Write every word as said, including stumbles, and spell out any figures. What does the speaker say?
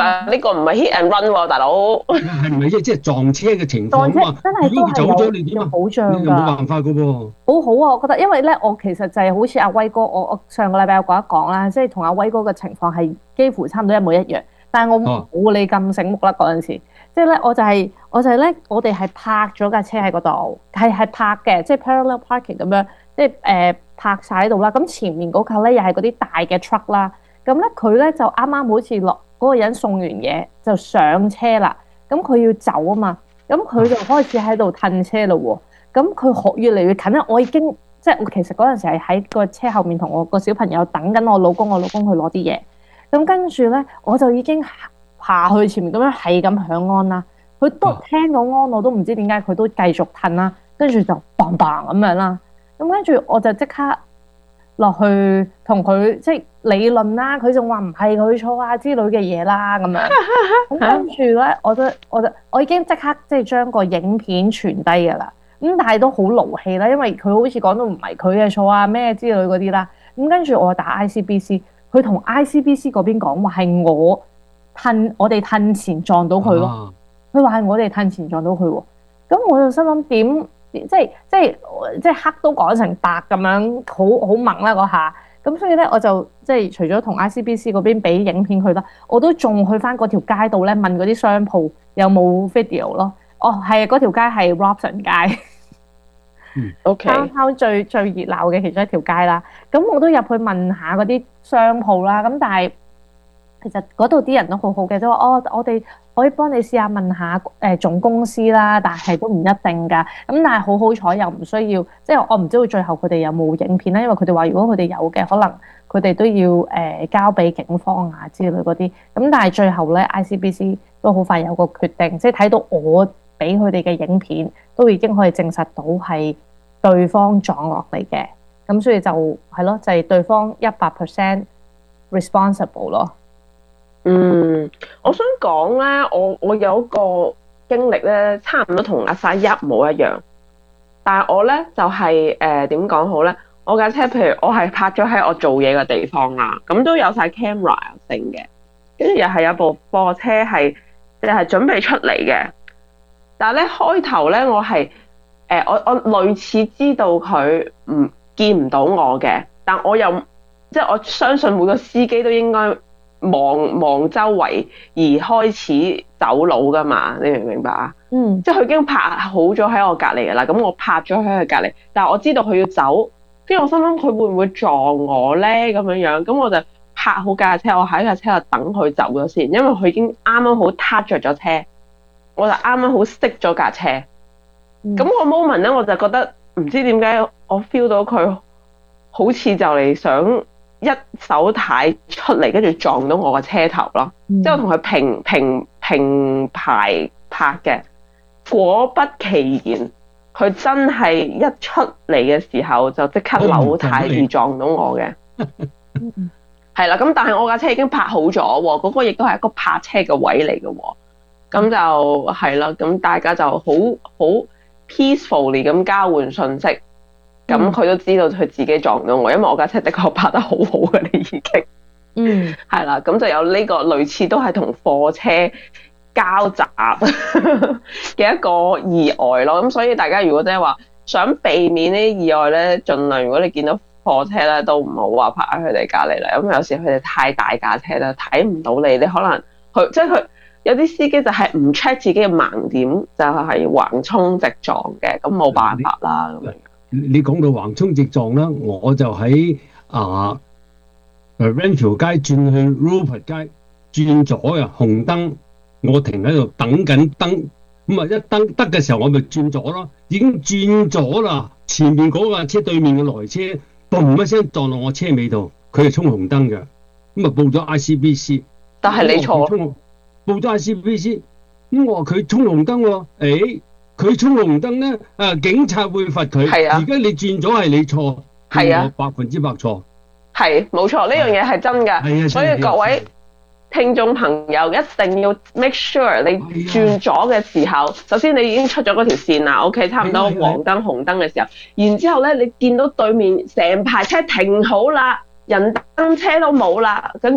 㗎，呢個唔係 hit and run 喎，大佬。 係唔係即即係撞車嘅情況撞車啊嘛？ 真係都如果佢走咗， 係你點啊？ 有保障你又冇㗎。 辦法㗎喎。 好好啊，我覺得，因為咧，我其實就係好似阿威哥，我我上個禮拜有講一講啦，即係同阿威哥嘅情況係幾乎差唔多一模一樣，但係我冇你咁醒目啦嗰陣時，即係咧我就係、是、我就係咧，我哋係泊咗架車喺嗰度，係係泊嘅，即係 parallel parking 咁樣，即係誒、呃、泊晒喺度啦。咁前面嗰架咧又係嗰啲大嘅 truck 啦，咁咧佢咧就啱啱好似落嗰個人送完嘢就上車啦，咁佢要走啊嘛，咁佢就開始喺度褪車咯喎。咁佢學越嚟越近啦，我已經即係我其實嗰陣時係喺個車後面同我個小朋友等緊我老公，我老公去攞啲嘢。咁跟住咧，我就已經爬去前面咁樣係咁響安啦。佢都聽到安，我都唔知點解佢都繼續褪啦。跟住就砰砰咁樣啦。咁跟住我就即刻落去同佢即係理論啦。佢仲話唔係佢錯啊之類嘅嘢啦咁樣。咁跟住咧，我就我就我已經即刻即係將個影片傳低㗎啦。咁但係都好勞氣啦，因為佢好似講到唔係佢嘅錯啊咩之類嗰啲啦。咁跟住我打 I C B C， 佢同 I C B C 嗰邊講話係我褪我哋褪前撞到佢咯。佢話係我哋褪前撞到佢喎。咁我就心諗點即係即係即係黑都講成白咁樣，好好猛啦嗰下。咁所以咧我就即係除咗同 I C B C 嗰邊俾影片佢啦，我都仲去翻嗰條街度咧問嗰啲商鋪有冇 video 咯。哦，係嗰條街係 Robson 街。 嗯 ，OK， 啱啱最最熱鬧嘅其中一條街啦，咁我都入去問下嗰啲商鋪啦，咁但係其實嗰度啲人都好好嘅，都話哦，我哋可以幫你試下問下誒、呃、總公司啦，但係都唔一定㗎。咁但係好好彩又唔需要，即係我唔知道最後佢哋有冇影片啦，因為佢哋話如果佢哋有嘅，可能佢哋都要誒、呃、交俾警方啊之類嗰啲。咁但係最後咧 I C B C 都好快有個決定，即係睇到我俾佢哋嘅影片都已經可以證實到係對方撞落嚟嘅，咁所以就係咯，就係、是、對方一百 percent responsible 咯。 嗯，我想講咧，我我有一個經歷咧，差唔多同阿沙一模一樣，但係我咧就係誒點講好咧？我架車譬如我係泊咗喺我做嘢嘅地方啦，咁都有晒 camera 性嘅，跟住又係有部貨車係即係準備出嚟嘅。但係咧開頭咧，我係誒、呃、我我類似知道佢唔見唔到我嘅，但我又即係我相信每個司機都應該望望周圍而開始走佬噶嘛，你明唔明白啊？ 嗯， 即係佢已經泊好咗喺我隔離噶啦，咁我泊咗喺佢隔離，但係我知道佢要走，跟住我心諗佢會唔會撞我咧咁樣樣，咁我就泊好架車，我喺架車度等佢走咗先，因為佢已經啱啱好撻着咗車。我就啱啱好熄咗架車，咁、嗯、個 moment 咧，我就覺得唔知點解我 feel 到佢好似就嚟想一手軚出嚟，跟住撞到我個車頭咯。即係、嗯、我同佢平平平排拍嘅，果不其然，佢真係一出嚟嘅時候就即刻扭軚而撞到我嘅。係啦，咁但係我架車已經泊好咗喎，嗰、那個亦都係一個泊車嘅位嚟嘅喎。咁就係啦，咁大家就好好 peacefully 咁交換信息，咁佢都知道佢自己撞到我，因為我架車的確拍得好好嘅，你已經，嗯，係啦，咁就有呢個類似都係同貨車交集嘅一個意外咯。咁所以大家如果即係話想避免呢啲意外咧，盡量如果你見到貨車咧，都唔好話泊喺佢哋隔離啦，因為有時佢哋太大架車啦，睇唔到你，你可能佢即係佢。有啲司機就係唔 check 自己嘅盲點，就係、是、橫衝直撞嘅，咁冇辦法啦。咁樣你講到橫衝直撞啦，我就喺啊 Renfrew 街轉去 Rupert 街轉左啊，紅燈，我停喺度等緊燈，咁啊一燈得嘅時候我咪轉左咯，已經轉咗啦，前面嗰架車對面嘅來車，嘣一聲撞落我車尾度，佢係衝紅燈嘅，咁啊報咗 I C B C， 但係你錯。 報咗 I C B C， 咁我話佢衝紅燈喎，誒，佢衝紅燈咧，啊，警察會罰佢。係啊，而家你轉咗係你錯，係啊，百分之百錯。係，冇錯，呢樣嘢係真㗎。係啊，所以各位聽眾朋友一定要 make sure 你轉咗嘅時候，首先你已經出咗嗰條線啦 ，OK， 差唔多黃燈紅燈嘅時候，然之後咧你見到對面成排車停好啦，人燈車都冇啦，跟